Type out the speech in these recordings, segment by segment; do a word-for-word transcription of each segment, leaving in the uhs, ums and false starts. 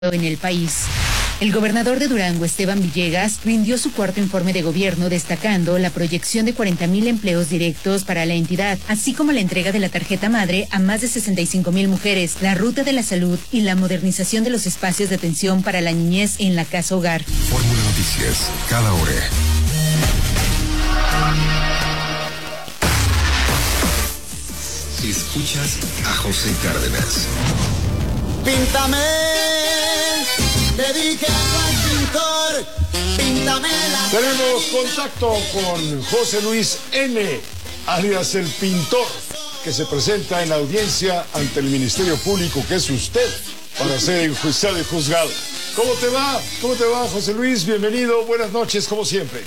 en el país. El gobernador de Durango, Esteban Villegas, rindió su cuarto informe de gobierno destacando la proyección de cuarenta mil empleos directos para la entidad, así como la entrega de la tarjeta madre a más de sesenta y cinco mil mujeres, la ruta de la salud y la modernización de los espacios de atención para la niñez en la casa hogar. Fórmula Noticias, cada hora. Escuchas a José Cárdenas. Píntame, le dije al pintor, píntame la... Tenemos contacto con José Luis N., alias el Pintor, que se presenta en la audiencia ante el Ministerio Público, que es usted, para ser enjuiciado y juzgado. ¿Cómo te va? ¿Cómo te va, José Luis? Bienvenido, buenas noches, como siempre.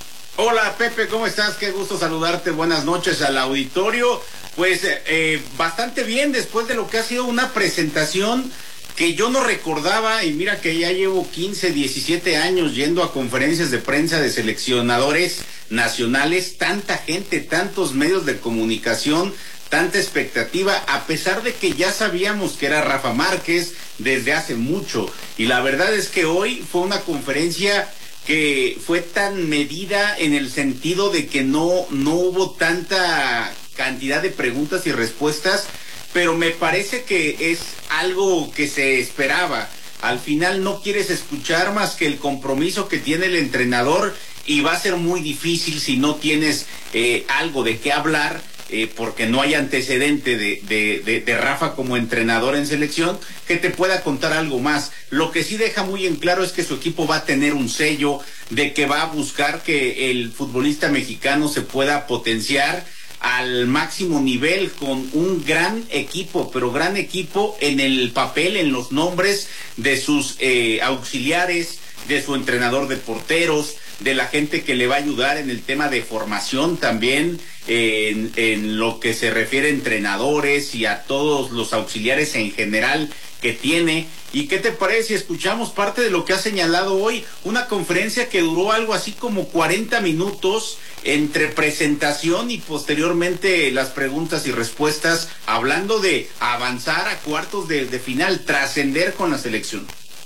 Hola, Pepe, ¿cómo estás? Qué gusto saludarte, buenas noches al auditorio. Pues eh, bastante bien después de lo que ha sido una presentación que yo no recordaba, y mira que ya llevo quince, diecisiete años yendo a conferencias de prensa de seleccionadores nacionales, tanta gente, tantos medios de comunicación, tanta expectativa, a pesar de que ya sabíamos que era Rafa Márquez desde hace mucho, y la verdad es que hoy fue una conferencia que fue tan medida en el sentido de que no, no hubo tanta cantidad de preguntas y respuestas, pero me parece que es algo que se esperaba. Al final no quieres escuchar más que el compromiso que tiene el entrenador, y va a ser muy difícil si no tienes eh, algo de qué hablar, eh, porque no hay antecedente de, de, de, de Rafa como entrenador en selección, que te pueda contar algo más. Lo que sí deja muy en claro es que su equipo va a tener un sello, de que va a buscar que el futbolista mexicano se pueda potenciar al máximo nivel con un gran equipo, pero gran equipo en el papel, en los nombres de sus eh, auxiliares, de su entrenador de porteros, de la gente que le va a ayudar en el tema de formación también, eh, en, en lo que se refiere a entrenadores y a todos los auxiliares en general que tiene. ¿Y qué te parece si escuchamos parte de lo que ha señalado hoy? Una conferencia que duró algo así como cuarenta minutos entre presentación y posteriormente las preguntas y respuestas, hablando de avanzar a cuartos de, de final, trascender con la selección.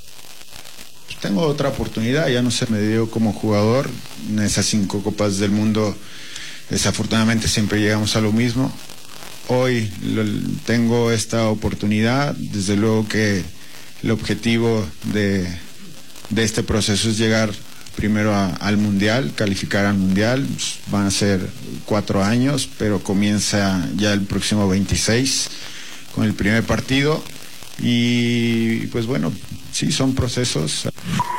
Tengo otra oportunidad, ya no se me dio como jugador en esas cinco copas del mundo. Desafortunadamente siempre llegamos a lo mismo. Hoy lo, tengo esta oportunidad. Desde luego que el objetivo de, de este proceso es llegar primero a, al Mundial, calificar al Mundial. Van a ser cuatro años, pero comienza ya el próximo veintiséis con el primer partido. Y pues bueno, sí, son procesos.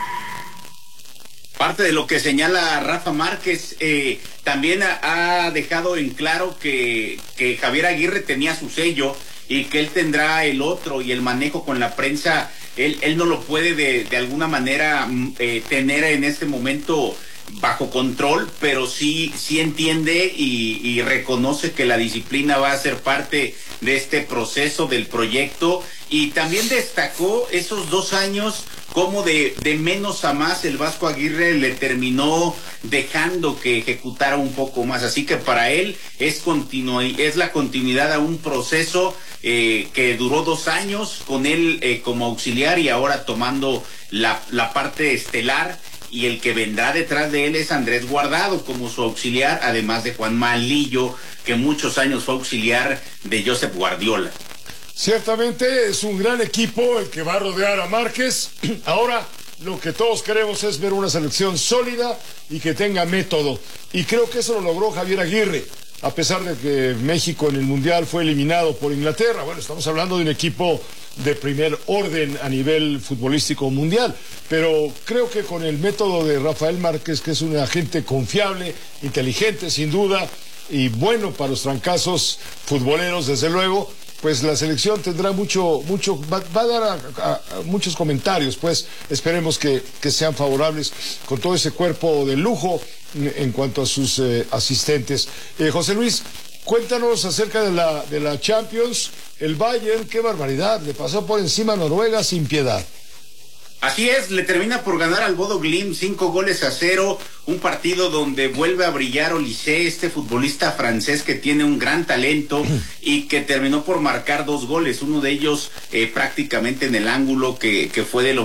Parte de lo que señala Rafa Márquez, eh, también ha, ha dejado en claro que, que Javier Aguirre tenía su sello y que él tendrá el otro, y el manejo con la prensa, él, él no lo puede de, de alguna manera eh, tener en este momento bajo control, pero sí, sí entiende y, y reconoce que la disciplina va a ser parte de este proceso del proyecto, y también destacó esos dos años como de, de menos a más el Vasco Aguirre le terminó dejando que ejecutara un poco más, así que para él es, continu es la continuidad a un proceso eh, que duró dos años con él eh, como auxiliar, y ahora tomando la, la parte estelar, y el que vendrá detrás de él es Andrés Guardado como su auxiliar, además de Juan Malillo, que muchos años fue auxiliar de Josep Guardiola. Ciertamente es un gran equipo el que va a rodear a Márquez. Ahora lo que todos queremos es ver una selección sólida y que tenga método, y creo que eso lo logró Javier Aguirre, a pesar de que México en el Mundial fue eliminado por Inglaterra. Bueno, estamos hablando de un equipo de primer orden a nivel futbolístico mundial, pero creo que con el método de Rafael Márquez, que es un agente confiable, inteligente sin duda, y bueno para los trancazos futboleros desde luego, pues la selección tendrá mucho, mucho, va, va a dar a, a, a muchos comentarios, pues esperemos que, que sean favorables con todo ese cuerpo de lujo en, en cuanto a sus eh, asistentes. Eh, José Luis, cuéntanos acerca de la, de la Champions. El Bayern, qué barbaridad, le pasó por encima a Noruega sin piedad. Así es, le termina por ganar al Bodo Glimt cinco goles a cero, un partido donde vuelve a brillar Olise, este futbolista francés que tiene un gran talento y que terminó por marcar dos goles, uno de ellos eh, prácticamente en el ángulo que, que fue de lo